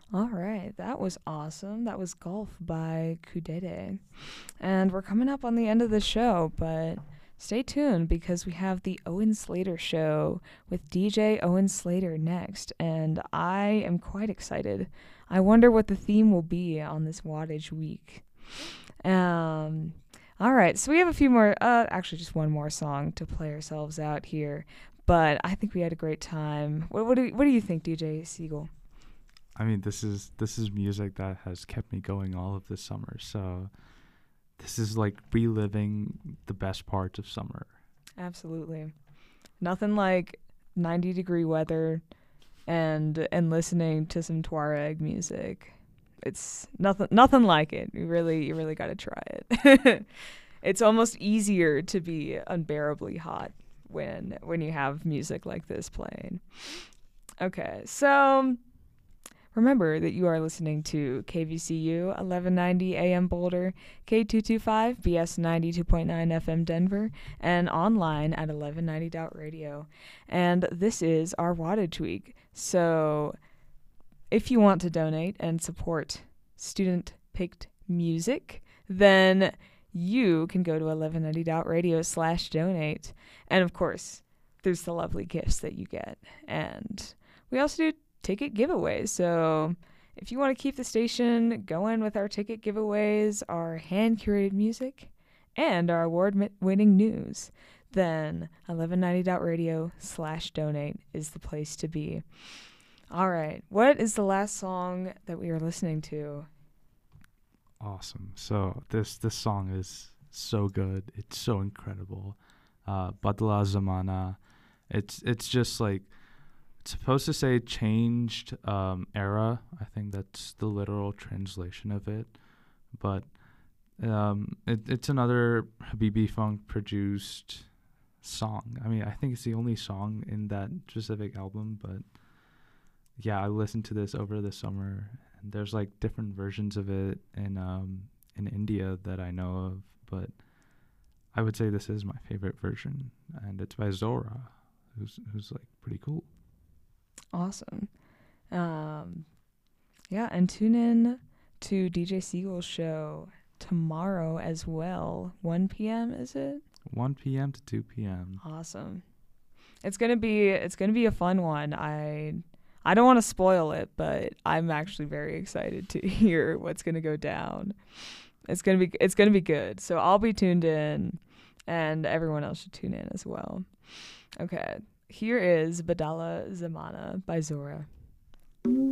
All right, that was awesome. That was Golf by Kudede. And we're coming up on the end of the show, but stay tuned because we have the Owen Slater show with DJ Owen Slater next, and I am quite excited. I wonder what the theme will be on this Wattage week. Um, all right, so we have a few more, actually, just one more song to play ourselves out here, but I think we had a great time. What do you think, DJ Siegel? I mean, this is music that has kept me going all of this summer. So this is like reliving the best parts of summer. Absolutely. Nothing like 90-degree weather and listening to some Tuareg music. It's nothing like it. You really got to try it. It's almost easier to be unbearably hot when you have music like this playing. Okay, so remember that you are listening to KVCU 1190 AM Boulder, K225 BS 92.9 FM Denver, and online at 1190.radio. And this is our Wattage Week. So if you want to donate and support student picked music, then you can go to 1190.radio/donate. And of course, there's the lovely gifts that you get. And we also do ticket giveaways. So if you want to keep the station going with our ticket giveaways, our hand curated music, and our award winning news, then 1190.radio/donate is the place to be. All right. What is the last song that we are listening to? Awesome. So this song is so good. It's so incredible. Badla Zamana. It's just like, it's supposed to say changed era. I think that's the literal translation of it. But it's another Habibi Funk produced song. I mean, I think it's the only song in that specific album. But yeah, I listened to this over the summer, and there's like different versions of it in India that I know of. But I would say this is my favorite version, and it's by Zora, who's like pretty cool. Awesome. Yeah, and tune in to DJ Siegel's show tomorrow as well. 1 p.m. is it? 1 p.m. to 2 p.m. Awesome. It's gonna be a fun one. I don't want to spoil it, but I'm actually very excited to hear what's gonna go down. It's gonna be good. So I'll be tuned in, and everyone else should tune in as well. Okay, here is Badala Zamana by Zora.